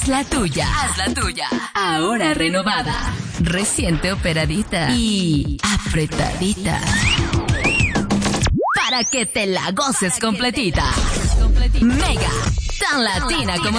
la tuya. Haz la tuya. Ahora renovada. Reciente operadita. Y apretadita. Para que te la goces completita. Mega. Tan latina como